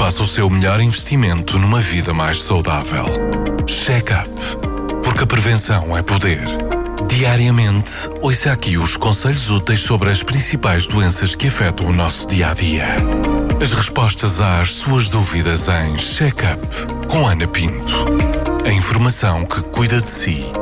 faça o seu melhor investimento numa vida mais saudável. Check-up, porque a prevenção é poder. Diariamente, ouça aqui os conselhos úteis sobre as principais doenças que afetam o nosso dia-a-dia. As respostas às suas dúvidas em Check-up, com Ana Pinto. A informação que cuida de si